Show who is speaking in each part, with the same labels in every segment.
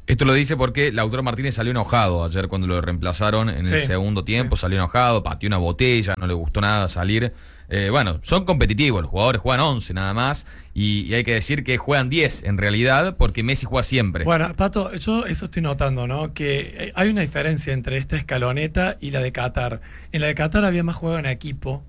Speaker 1: Esto lo dice porque Lautaro Martínez salió enojado ayer cuando lo reemplazaron en el segundo tiempo, salió enojado, pateó una botella, no le gustó nada salir. Bueno, son competitivos, los jugadores juegan 11 nada más y hay que decir que juegan 10 en realidad porque Messi juega siempre.
Speaker 2: Bueno, Pato, yo eso estoy notando, ¿no? Que hay una diferencia entre esta escaloneta y la de Qatar. En la de Qatar había más juego en equipo,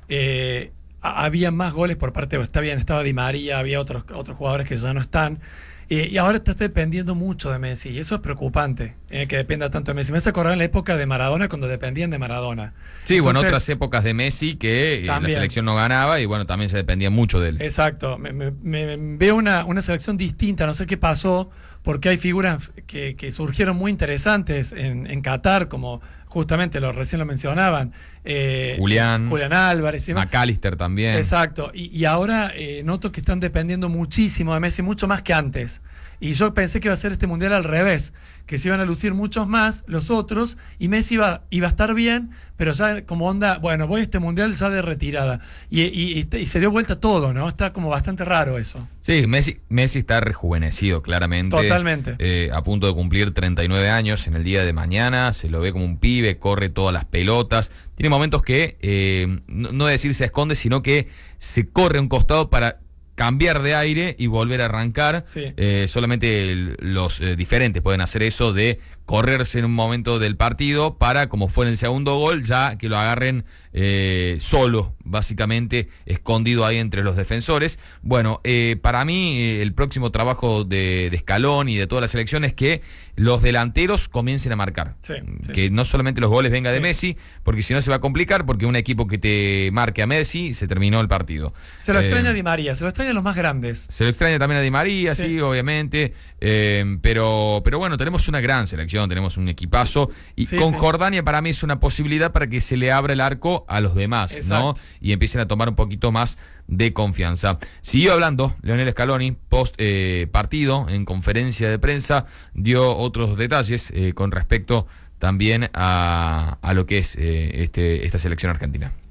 Speaker 2: había más goles por parte, estaba Di María, había otros jugadores que ya no están. Y ahora está dependiendo mucho de Messi, y eso es preocupante, que dependa tanto de Messi. Me hace acordar en la época de Maradona, cuando dependían de Maradona.
Speaker 1: Sí, entonces, bueno, otras épocas de Messi que la selección no ganaba y bueno, también se dependía mucho de él.
Speaker 2: Exacto, me veo una selección distinta, no sé qué pasó, porque hay figuras que surgieron muy interesantes en Qatar, como justamente recién lo mencionaban.
Speaker 1: Julián
Speaker 2: Álvarez.
Speaker 1: McAllister también.
Speaker 2: Exacto, y ahora noto que están dependiendo muchísimo de Messi, mucho más que antes. Y yo pensé que iba a ser este mundial al revés, que se iban a lucir muchos más los otros, y Messi iba a estar bien, pero ya como onda, bueno, voy a este mundial ya de retirada. Y se dio vuelta todo, ¿no? Está como bastante raro eso.
Speaker 1: Sí, Messi está rejuvenecido, claramente.
Speaker 2: Totalmente.
Speaker 1: A punto de cumplir 39 años en el día de mañana, se lo ve como un pibe, corre todas las pelotas. Tiene momentos que, no decir se esconde, sino que se corre a un costado para cambiar de aire y volver a arrancar.
Speaker 2: Sí.
Speaker 1: Solamente los diferentes pueden hacer eso de correrse en un momento del partido para, como fue en el segundo gol, ya que lo agarren solo, básicamente escondido ahí entre los defensores. Bueno, para mí el próximo trabajo de Scaloni y de todas las selecciones es que los delanteros comiencen a marcar.
Speaker 2: Sí.
Speaker 1: Que no solamente los goles vengan de Messi, porque si no se va a complicar, porque un equipo que te marque a Messi, se terminó el partido.
Speaker 2: Se lo extraña Di María, se lo extraña a los más grandes.
Speaker 1: Se lo extraña también a Di María, sí obviamente, pero bueno, tenemos una gran selección, tenemos un equipazo, y con Jordania para mí es una posibilidad para que se le abra el arco a los demás.
Speaker 2: Exacto.
Speaker 1: ¿No? Y empiecen a tomar un poquito más de confianza. Siguió hablando Lionel Scaloni post partido, en conferencia de prensa, dio otros detalles con respecto también a lo que es esta selección argentina.